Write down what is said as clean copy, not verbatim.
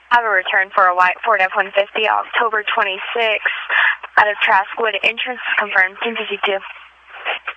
Have a return for a white Ford F-150, October 26th, out of Traskwood. Entrance confirmed, 1052.